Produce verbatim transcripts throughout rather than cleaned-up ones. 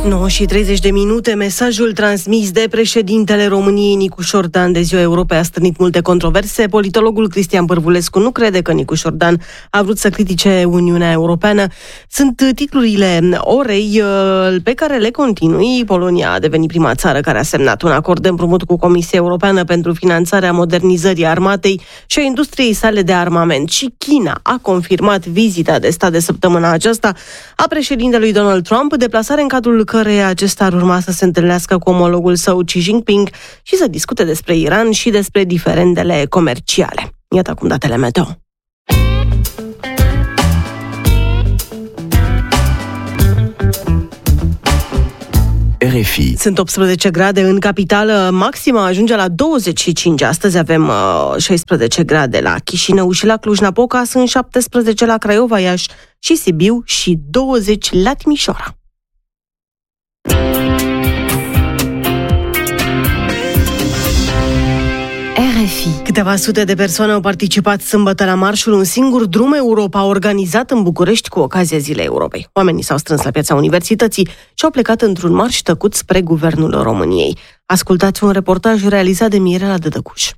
nouă și treizeci de minute, mesajul transmis de președintele României Nicu Șordan de Ziua Europei a stârnit multe controverse. Politologul Cristian Pârvulescu nu crede că Nicu Șordan a vrut să critique Uniunea Europeană. Sunt titlurile orei pe care le continui. Polonia a devenit prima țară care a semnat un acord de împrumut cu Comisia Europeană pentru finanțarea modernizării armatei și a industriei sale de armament. Și China a confirmat vizita de stat de săptămâna aceasta a președintelui Donald Trump, deplasare în cadrul căreia acesta ar urma să se întâlnească cu omologul său Xi Jinping și să discute despre Iran și despre diferendele comerciale. Iată acum datele meteo. R F I. Sunt optsprezece grade în capitală, maxima ajunge la douăzeci și cinci. Astăzi avem uh, șaisprezece grade la Chișinău și la Cluj-Napoca, sunt șaptesprezece la Craiova, Iași și Sibiu și douăzeci la Timișoara. R F I. Câteva sute de persoane au participat sâmbătă la marșul Un singur drum Europa, organizat în București cu ocazia Zilei Europei. Oamenii s-au strâns la Piața Universității și au plecat într-un marș tăcut spre Guvernul României. Ascultați un reportaj realizat de Mirela Dădăcuș.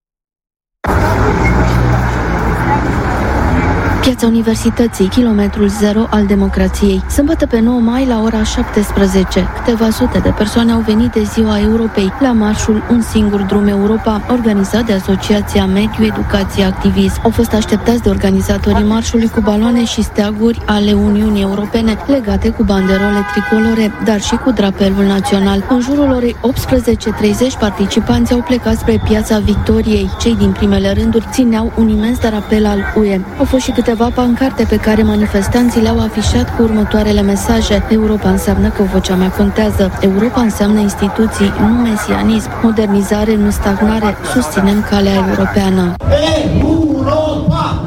Piața Universității, kilometrul zero al democrației. Sâmbătă pe nouă mai la ora șaptesprezece, câteva sute de persoane au venit de Ziua Europei la marșul Un singur drum Europa, organizat de Asociația Mediu Educație Activism. Au fost așteptați de organizatorii marșului cu baloane și steaguri ale Uniunii Europene, legate cu banderole tricolore, dar și cu drapelul național. În jurul orei optsprezece treizeci, participanții au plecat spre Piața Victoriei. Cei din primele rânduri țineau un imens drapel al U E. Au fost și câteva pancarte pe care manifestanții le-au afișat cu următoarele mesaje. Europa înseamnă că vocea mea contează. Europa înseamnă instituții, nu mesianism. Modernizare, nu stagnare. Susținem calea europeană. Europa!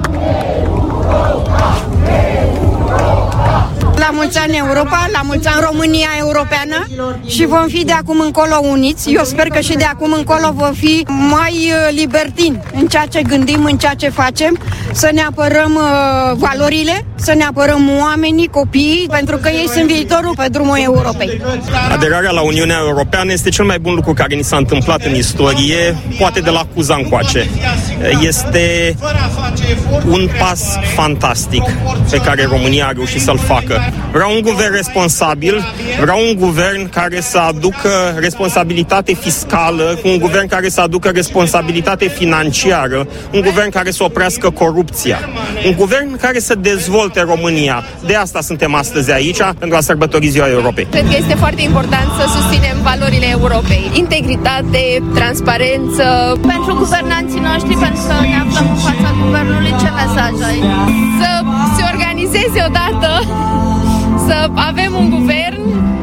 La mulți ani Europa, la mulți ani România europeană și vom fi de acum încolo uniți. Eu sper că și de acum încolo vom fi mai libertini în ceea ce gândim, în ceea ce facem, să ne apărăm uh, valorile, să ne apărăm oamenii, copiii, pentru că ei sunt viitorul pe drumul Europei. Aderarea la Uniunea Europeană este cel mai bun lucru care ni s-a întâmplat în istorie, poate de la Cuza încoace. Este un pas fantastic pe care România a reușit să-l facă. Vreau un guvern responsabil, vreau un guvern care să aducă responsabilitate fiscală, un guvern care să aducă responsabilitate financiară, un guvern care să oprească corupția, un guvern care să dezvolte România. De asta suntem astăzi aici, pentru a sărbători Ziua Europei. Cred că este foarte important să susținem valorile Europei. Integritate, transparență. Pentru guvernanții noștri, pentru că ne aflăm în fața guvernului, ce mesaj ai? Să se organizeze odată, să avem un guvern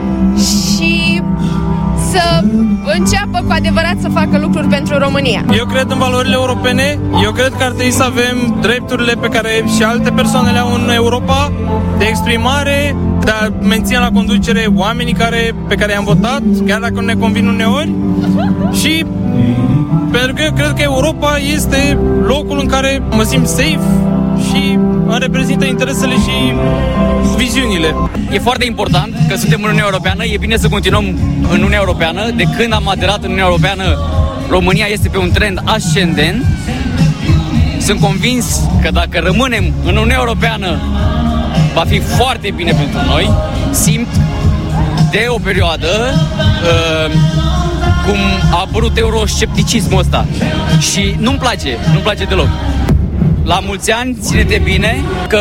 și să înceapă cu adevărat să facă lucruri pentru România. Eu cred în valorile europene, eu cred că ar trebui să avem drepturile pe care și alte persoane le au în Europa, de exprimare, de a menține la conducere oamenii care, pe care i-am votat, chiar dacă nu ne convin uneori, și pentru că eu cred că Europa este locul în care mă simt safe și îmi reprezintă interesele și viziunile. E foarte important că suntem în Uniunea Europeană, e bine să continuăm în Uniunea Europeană. De când am aderat în Uniunea Europeană, România este pe un trend ascendent. Sunt convins că dacă rămânem în Uniunea Europeană, va fi foarte bine pentru noi. Simt de o perioadă uh, cum a apărut euroscepticismul ăsta și nu-mi place, nu-mi place deloc. La mulți ani, ține-te bine că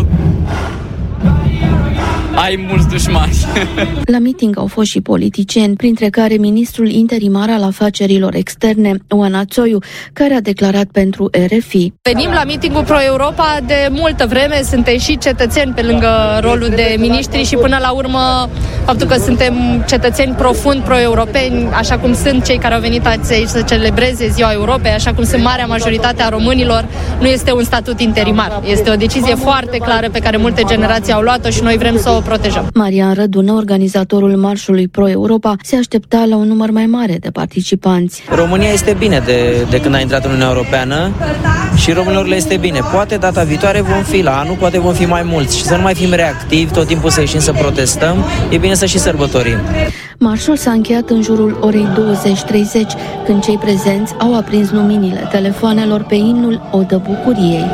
ai mulți dușmani. La meeting au fost și politicieni, printre care ministrul interimar al afacerilor externe, Oana Țoiu, care a declarat pentru R F I. Venim la meetingul Pro-Europa de multă vreme, suntem și cetățeni pe lângă rolul de miniștri și până la urmă faptul că suntem cetățeni profund pro-europeni, așa cum sunt cei care au venit aici să celebreze Ziua Europei, așa cum sunt marea majoritate a românilor, nu este un statut interimar. Este o decizie foarte clară pe care multe generații au luat-o și noi vrem să o protejăm. Marian Rădună, organizatorul marșului Pro-Europa, se aștepta la un număr mai mare de participanți. România este bine de, de când a intrat în Uniunea Europeană și românilor le este bine. Poate data viitoare vom fi la anul, poate vom fi mai mulți și să nu mai fim reactivi, tot timpul să ieșim să protestăm. E bine bine să și sărbătorim. Marșul s-a încheiat în jurul orei douăzeci treizeci, când cei prezenți au aprins luminile telefoanelor pe imnul Odă Bucuriei.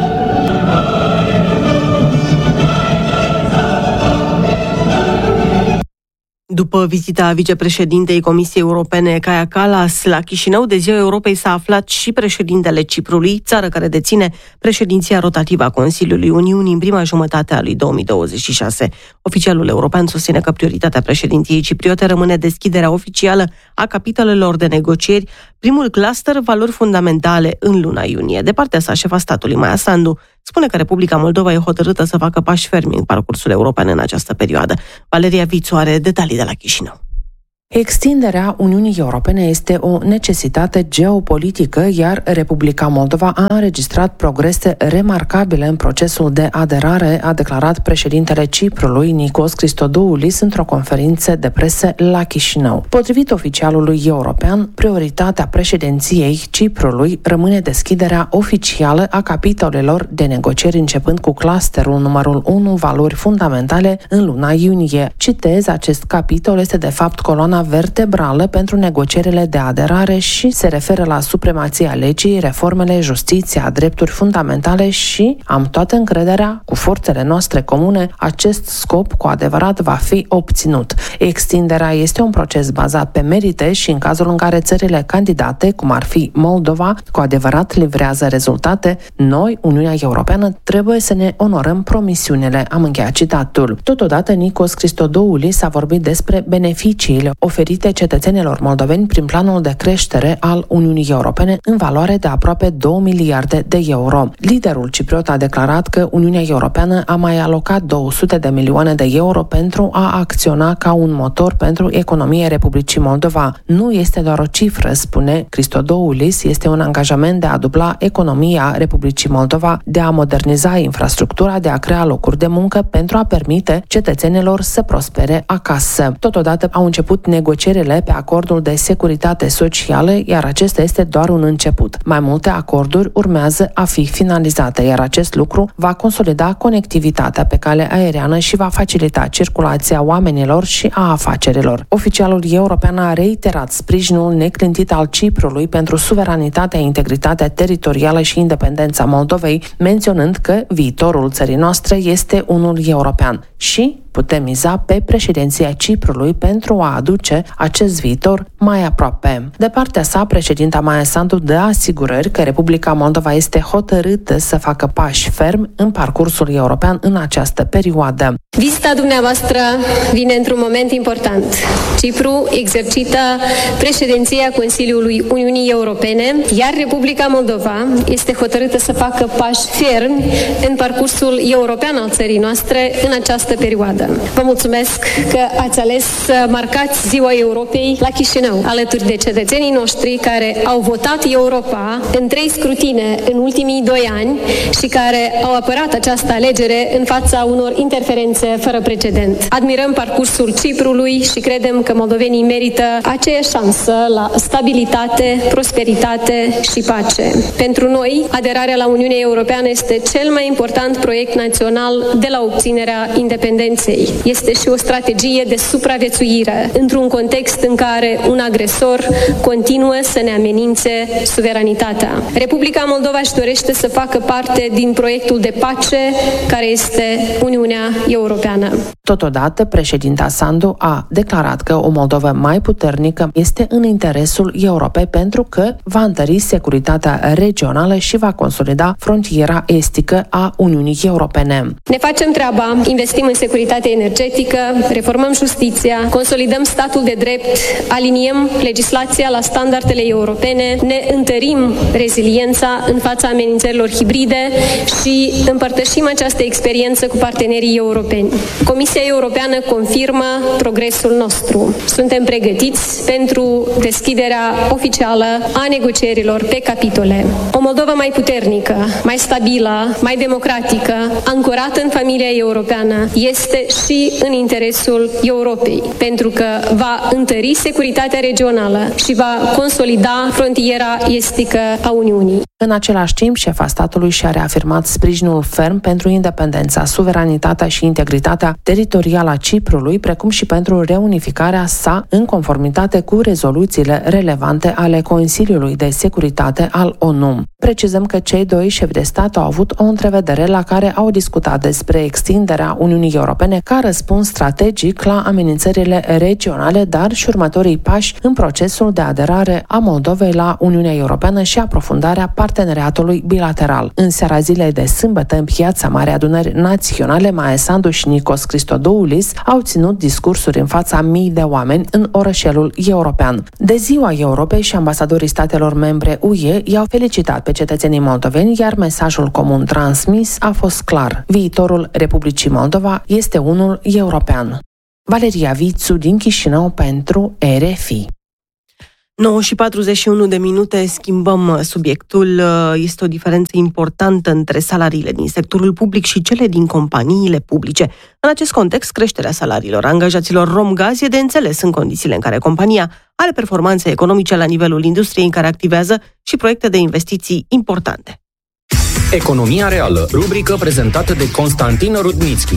După vizita vicepreședintei Comisiei Europene Kaja Kallas la Chișinău, de Ziua Europei s-a aflat și președintele Ciprului, țară care deține președinția rotativă a Consiliului Uniunii în prima jumătate a lui două mii douăzeci și șase. Oficialul european susține că prioritatea președinției cipriote rămâne deschiderea oficială a capitolelor de negocieri, primul cluster, valori fundamentale, în luna iunie. De partea sa, șefa statului, Maia Sandu, spune că Republica Moldova e hotărâtă să facă pași fermi în parcursul european în această perioadă. Valeria Vițu are detalii de la Chișinău. Extinderea Uniunii Europene este o necesitate geopolitică, iar Republica Moldova a înregistrat progrese remarcabile în procesul de aderare, a declarat președintele Ciprului, Nikos Christodoulis, într-o conferință de presă la Chișinău. Potrivit oficialului european, prioritatea președinției Ciprului rămâne deschiderea oficială a capitolelor de negocieri, începând cu clusterul numărul unu, valori fundamentale, în luna iunie. Citez, acest capitol este de fapt coloana vertebrală pentru negocierile de aderare și se referă la supremația legii, reformele, justiția, drepturi fundamentale și am toată încrederea cu forțele noastre comune, acest scop cu adevărat va fi obținut. Extinderea este un proces bazat pe merite și în cazul în care țările candidate, cum ar fi Moldova, cu adevărat livrează rezultate, noi, Uniunea Europeană, trebuie să ne onorăm promisiunile. Am încheiat citatul. Totodată, Nikos Christodoulis a vorbit despre beneficiile oferite cetățenilor moldoveni prin planul de creștere al Uniunii Europene în valoare de aproape două miliarde de euro. Liderul cipriot a declarat că Uniunea Europeană a mai alocat două sute de milioane de euro pentru a acționa ca un motor pentru economia Republicii Moldova. Nu este doar o cifră, spune Christodoulis, este un angajament de a dubla economia Republicii Moldova, de a moderniza infrastructura, de a crea locuri de muncă pentru a permite cetățenilor să prospere acasă. Totodată au început negocierile pe acordul de securitate socială, iar acesta este doar un început. Mai multe acorduri urmează a fi finalizate, iar acest lucru va consolida conectivitatea pe cale aeriană și va facilita circulația oamenilor și a afacerilor. Oficialul european a reiterat sprijinul neclintit al Ciprului pentru suveranitatea, integritatea teritorială și independența Moldovei, menționând că viitorul țării noastre este unul european și putem miza pe președinția Ciprului pentru a aduce acest viitor mai aproape. De partea sa, președinta Maia Sandu dă asigurări că Republica Moldova este hotărâtă să facă pași fermi în parcursul european în această perioadă. Vizita dumneavoastră vine într-un moment important. Cipru exercită președinția Consiliului Uniunii Europene, iar Republica Moldova este hotărâtă să facă pași fermi în parcursul european al țării noastre în această perioadă. Vă mulțumesc că ați ales să marcați Ziua Europei la Chișinău, alături de cetățenii noștri care au votat Europa în trei scrutine în ultimii doi ani și care au apărat această alegere în fața unor interferențe fără precedent. Admirăm parcursul Ciprului și credem că moldovenii merită aceeași șansă la stabilitate, prosperitate și pace. Pentru noi, aderarea la Uniunea Europeană este cel mai important proiect național de la obținerea independenței. Este și o strategie de supraviețuire într-un context în care un agresor continuă să ne amenințe suveranitatea. Republica Moldova își dorește să facă parte din proiectul de pace care este Uniunea Europeană. Totodată, președinta Sandu a declarat că o Moldovă mai puternică este în interesul Europei pentru că va întări securitatea regională și va consolida frontiera estică a Uniunii Europene. Ne facem treaba, investim în securitate energetică, reformăm justiția, consolidăm statul de drept, aliniem legislația la standardele europene, ne întărim reziliența în fața amenințărilor hibride și împărtășim această experiență cu partenerii europeni. Comisia Europeană confirmă progresul nostru. Suntem pregătiți pentru deschiderea oficială a negocierilor pe capitole. O Moldovă mai puternică, mai stabilă, mai democratică, ancorată în familia europeană, este și în interesul Europei, pentru că va întări securitatea regională și va consolida frontiera estică a Uniunii. În același timp, șefa statului și-a reafirmat sprijinul ferm pentru independența, suveranitatea și integritatea teritorială a Ciprului, precum și pentru reunificarea sa în conformitate cu rezoluțiile relevante ale Consiliului de Securitate al O N U. Precizăm că cei doi șefi de stat au avut o întrevedere la care au discutat despre extinderea Uniunii Europene ca răspuns strategic la amenințările regionale, dar și următorii pași în procesul de aderare a Moldovei la Uniunea Europeană și aprofundarea parteneriatului bilateral. În seara zilei de sâmbătă, în Piața Mare Adunări Naționale, Maia Sandu și Nikos Christodoulis au ținut discursuri în fața mii de oameni în orășelul european. De Ziua Europei și ambasadorii statelor membre U E i-au felicitat pe cetățenii moldoveni, iar mesajul comun transmis a fost clar. Viitorul Republicii Moldova este unul european. Valeria Vițu din Chișinău pentru R F I. nouă și patruzeci și unu de minute, schimbăm subiectul. Este o diferență importantă între salariile din sectorul public și cele din companiile publice. În acest context, creșterea salariilor angajaților Romgaz e de înțeles în condițiile în care compania are performanțe economice la nivelul industriei în care activează și proiecte de investiții importante. Economia reală, rubrică prezentată de Constantin Rudnitschi.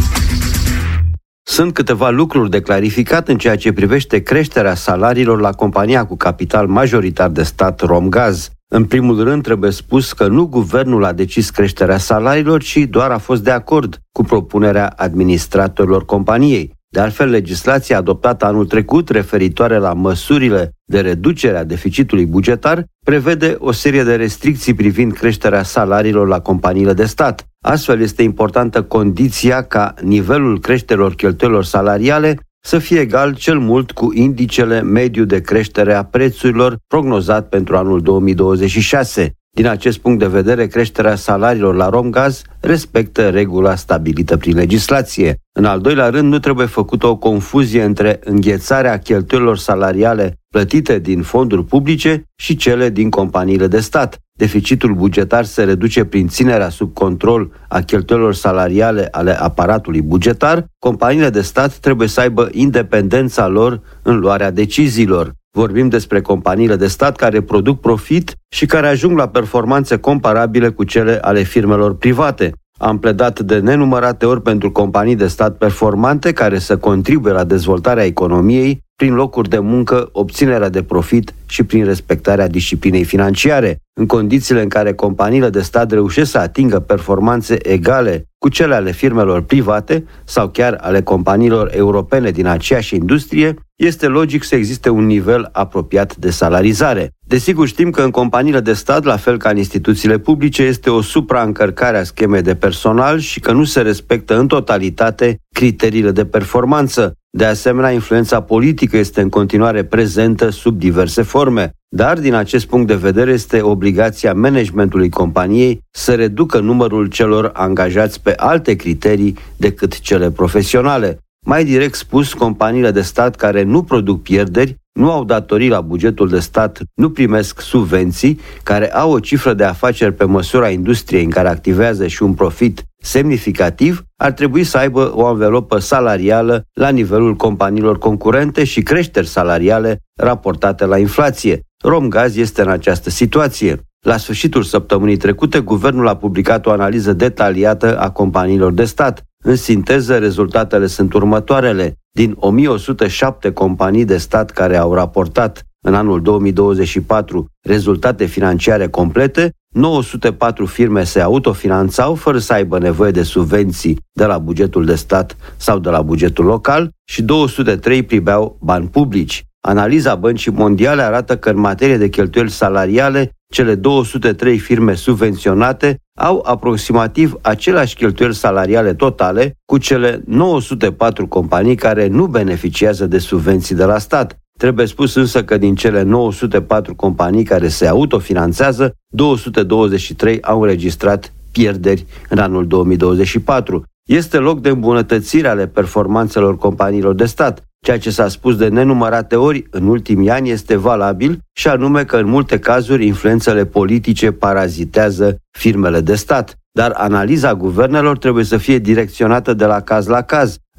Sunt câteva lucruri de clarificat în ceea ce privește creșterea salariilor la compania cu capital majoritar de stat Romgaz. În primul rând, trebuie spus că nu guvernul a decis creșterea salariilor, ci doar a fost de acord cu propunerea administratorilor companiei. De altfel, legislația adoptată anul trecut, referitoare la măsurile de reducere a deficitului bugetar, prevede o serie de restricții privind creșterea salariilor la companiile de stat. Astfel, este importantă condiția ca nivelul creșterilor cheltuielor salariale să fie egal cel mult cu indicele mediu de creștere a prețurilor prognozat pentru anul două mii douăzeci și șase. Din acest punct de vedere, creșterea salariilor la Romgaz respectă regula stabilită prin legislație. În al doilea rând, nu trebuie făcută o confuzie între înghețarea cheltuielor salariale plătite din fonduri publice și cele din companiile de stat. Deficitul bugetar se reduce prin ținerea sub control a cheltuielor salariale ale aparatului bugetar. Companiile de stat trebuie să aibă independența lor în luarea deciziilor. Vorbim despre companiile de stat care produc profit și care ajung la performanțe comparabile cu cele ale firmelor private. Am pledat de nenumărate ori pentru companii de stat performante care să contribuie la dezvoltarea economiei prin locuri de muncă, obținerea de profit și prin respectarea disciplinei financiare. În condițiile în care companiile de stat reușesc să atingă performanțe egale cu cele ale firmelor private sau chiar ale companiilor europene din aceeași industrie, este logic să existe un nivel apropiat de salarizare. Desigur, știm că în companiile de stat, la fel ca în instituțiile publice, este o supraîncărcare a schemei de personal și că nu se respectă în totalitate criteriile de performanță. De asemenea, influența politică este în continuare prezentă sub diverse forme, dar din acest punct de vedere este obligația managementului companiei să reducă numărul celor angajați pe alte criterii decât cele profesionale. Mai direct spus, companiile de stat care nu produc pierderi, nu au datorii la bugetul de stat, nu primesc subvenții, care au o cifră de afaceri pe măsura industriei în care activează și un profit semnificativ, ar trebui să aibă o anvelopă salarială la nivelul companiilor concurente și creșteri salariale raportate la inflație. Romgaz este în această situație. La sfârșitul săptămânii trecute, guvernul a publicat o analiză detaliată a companiilor de stat. În sinteză, rezultatele sunt următoarele. Din o mie o sută șapte companii de stat care au raportat în anul două mii douăzeci și patru rezultate financiare complete, nouă sute patru firme se autofinanțau fără să aibă nevoie de subvenții de la bugetul de stat sau de la bugetul local și două sute trei primeau bani publici. Analiza Băncii Mondiale arată că în materie de cheltuieli salariale, cele două sute trei firme subvenționate au aproximativ aceleași cheltuieli salariale totale cu cele nouă sute patru companii care nu beneficiază de subvenții de la stat. Trebuie spus însă că din cele nouă sute patru companii care se autofinanțează, două sute douăzeci și trei au înregistrat pierderi în anul două mii douăzeci și patru. Este loc de îmbunătățire ale performanțelor companiilor de stat. Ceea ce s-a spus de nenumărate ori în ultimii ani este valabil și anume că în multe cazuri influențele politice parazitează firmele de stat. Dar analiza guvernelor trebuie să fie direcționată de la caz la caz.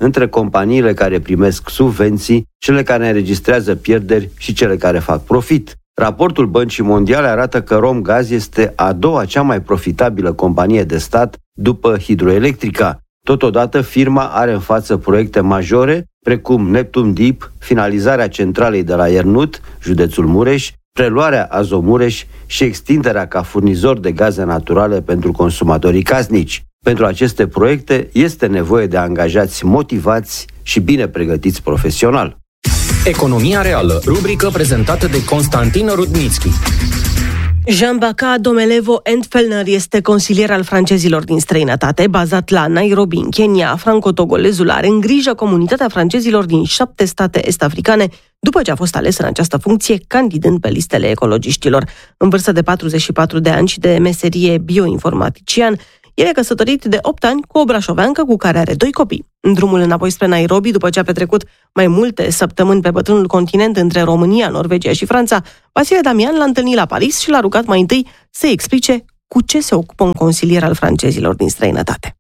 între companiile care primesc subvenții, cele care înregistrează pierderi și cele care fac profit. Raportul Băncii Mondiale arată că Romgaz este a doua cea mai profitabilă companie de stat după Hidroelectrica. Totodată, firma are în față proiecte majore, precum Neptun Deep, finalizarea centralei de la Iernut, județul Mureș, preluarea Azomureș și extinderea ca furnizor de gaze naturale pentru consumatorii casnici. Pentru aceste proiecte este nevoie de angajați motivați și bine pregătiți profesional. Economia reală, rubrică prezentată de Constantin Rudnitschi. Jean-Baptiste Domelevo Entfellner este consilier al francezilor din străinătate, bazat la Nairobi, în Kenya. Franco-togolezul are în grijă comunitatea francezilor din șapte state est-africane, după ce a fost ales în această funcție, candidând pe listele ecologiștilor. În vârstă de patruzeci și patru de ani și de meserie bioinformatician, el e căsătorit de opt ani cu o brașoveancă cu care are doi copii. În drumul înapoi spre Nairobi, după ce a petrecut mai multe săptămâni pe bătrânul continent între România, Norvegia și Franța, Vasile Damian l-a întâlnit la Paris și l-a rugat mai întâi să explice cu ce se ocupă un consilier al francezilor din străinătate.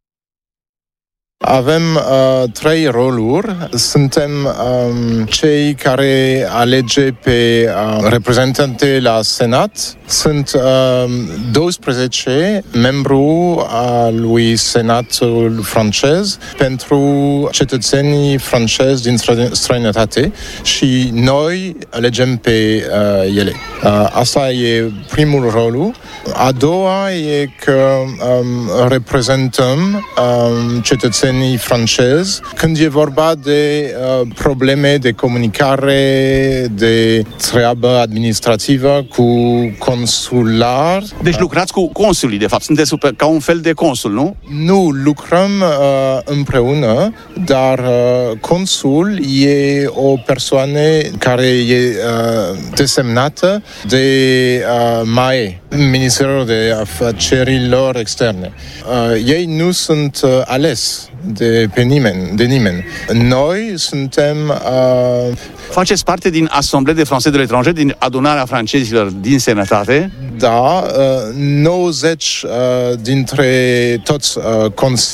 Avem uh, trei roluri. Suntem um, cei care alege pe uh, reprezentante la Senat. Sunt uh, doisprezece membru al lui Senatul francez pentru cetățenii francezi din străinătate și noi alegem pe uh, ele. Uh, asta e primul rol. A doua e că um, reprezentăm um, cetățenii francezi când e vorba de uh, probleme de comunicare, de treabă administrativă cu consular. Deci lucrați cu consulii, de fapt, sunteți ca un fel de consul, nu? Nu, lucrăm uh, împreună, dar uh, consul e o persoană care e uh, desemnată de uh, M A E, Ministerul de Afacerilor Externe. Uh, ei nu sunt uh, ales de pe nimeni, de nimeni. Noi suntem... Uh... Faceți parte din Assemblée des Français de l'étranger, din adunarea francezilor din sănătate? Da, uh, nouăzeci uh, dintre toți uh,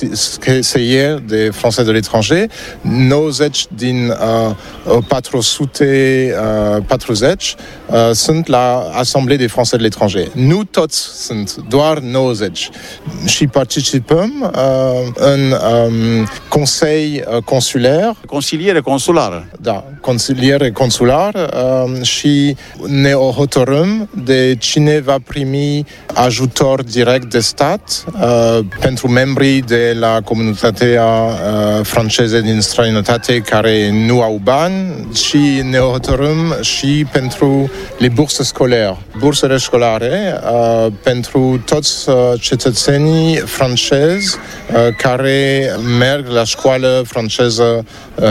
consilieri de Français de l'étranger, nouăzeci din uh, patru sute patruzeci uh, sunt la Assemblée des Français de l'étranger. Nu toți sunt, doar nouăzeci. Și participăm uh, în um, consei uh, consular. Consiliere consulară. Da, consiliere consular uh, și ne hotărâm de cine va primi ajutor direct de stat uh, pentru membrii de la comunitatea uh, franceză din străinătate care nu au bani și ne hotărâm și pentru le burse scolaire. Bursele școlare uh, pentru toți uh, cetățenii francezi uh, care merg la școală franceză uh,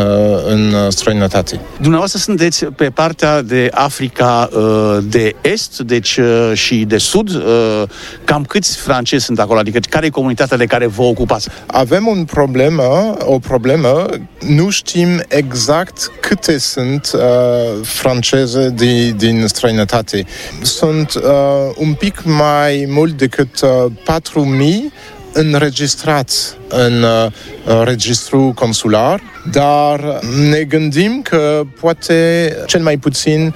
în străinătate. Dumneavoastră sunteți pe partea de Africa uh, de Est, deci uh, și de Sud. Uh, cam câți francezi sunt acolo? Adică care e comunitatea de care vă ocupați? Avem un problemă, o problemă. Nu știm exact câte sunt uh, franceze din, din străinătate. Sunt uh, un pic mai mult decât uh, patru mii înregistrați în uh, registru consular, dar ne gândim că poate cel mai puțin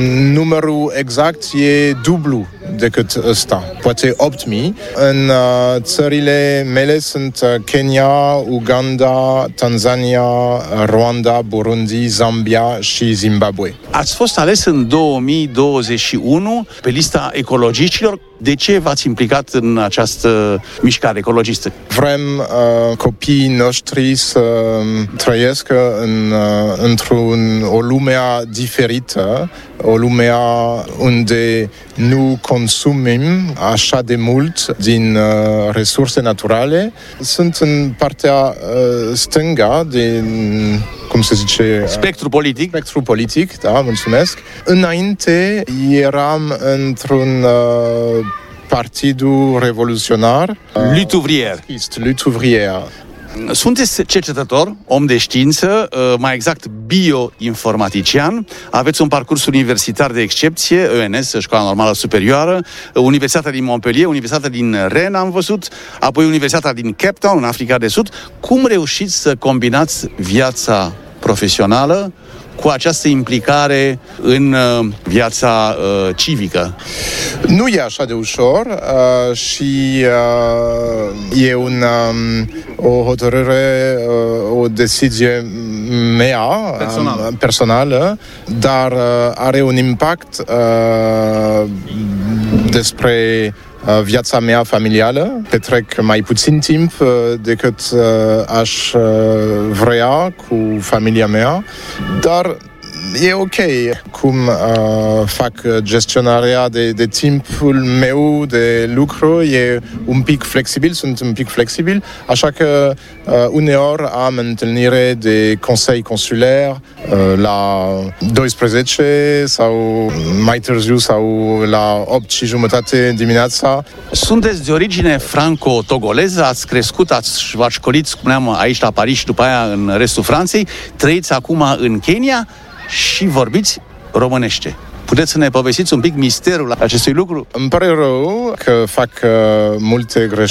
numărul exact e dublu decât ăsta, poate opt mii. În uh, țările mele sunt Kenya, Uganda, Tanzania, Rwanda, Burundi, Zambia și Zimbabwe. Ați fost ales în două mii douăzeci și unu pe lista ecologiștilor. De ce v-ați implicat în această mișcare ecologistă? Vrem uh, copiii noștri să trăiesc în, uh, într-un o lume diferită, o lume unde nu consumim așa de mult din uh, resurse naturale. Sunt în partea uh, stânga din, cum se zice? Spectru politic. Spectru politic, da, mulțumesc. Înainte eram într-un uh, partidul revoluționar. Lutte ouvrière. Lutte ouvrière. Sunteți cercetător, om de știință, mai exact bioinformatician, aveți un parcurs universitar de excepție, E N S, Școala Normală Superioară, Universitatea din Montpellier, Universitatea din Rennes am văzut, apoi Universitatea din Cape Town, în Africa de Sud. Cum reușiți să combinați viața profesională cu această implicare în uh, viața uh, civică? Nu e așa de ușor uh, și uh, e un, um, o hotărâre, uh, o decizie mea personală, um, personală dar uh, are un impact uh, despre viața mea familială. Petrec mai puțin timp uh, decât uh, aș uh, vrea cu familia mea, dar e ok cum uh, fac gestionarea de, de timpul meu de lucru, e un pic flexibil, sunt un pic flexibil, așa că uh, uneori am întâlnire de consei consular uh, la douăsprezece sau mai târziu sau la opt și jumătate dimineața. Sunteți de origine franco-togoleză, ați crescut, ați, v-ați școlit, spuneam, aici la Paris și după aia în restul Franței, trăiți acum în Kenya și vorbiți românește. Puteți să ne povestiți un pic misterul acestui lucru? Îmi pare rău că fac uh, multe greșeli